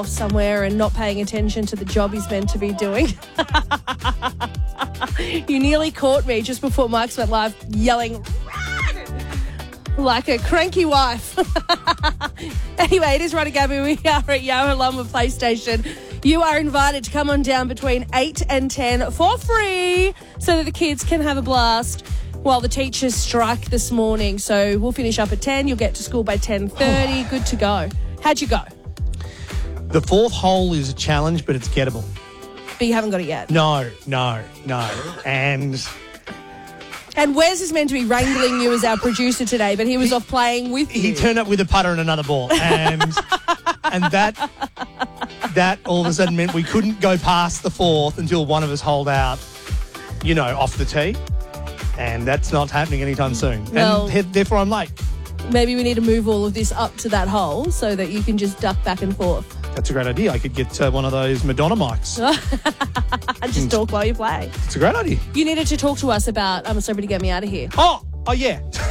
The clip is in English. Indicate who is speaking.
Speaker 1: somewhere and not paying attention to the job he's meant to be doing. You nearly caught me just before Mike's went live yelling like a cranky wife. Anyway, it is Rod and Gabby. We are at Yarralumla PlayStation. You are invited to come on down between 8 and 10 for free so that the kids can have a blast while the teachers strike this morning. So we'll finish up at 10. You'll get to school by 10:30. Good to go. How'd you go?
Speaker 2: The fourth hole is a challenge, but it's gettable.
Speaker 1: But you haven't got it yet.
Speaker 2: No.
Speaker 1: And Wes is meant to be wrangling you as our producer today, but he was off playing with you.
Speaker 2: He turned up with a putter and another ball. And that all of a sudden meant we couldn't go past the fourth until one of us holed out, off the tee. And that's not happening anytime soon.
Speaker 1: Well,
Speaker 2: and therefore I'm late.
Speaker 1: Maybe we need to move all of this up to that hole so that you can just duck back and forth.
Speaker 2: That's a great idea. I could get one of those Madonna mics.
Speaker 1: And just talk while you play.
Speaker 2: It's a great idea.
Speaker 1: You needed to talk to us about I'm a Celebrity Get Me Out of Here.
Speaker 2: Oh, yeah.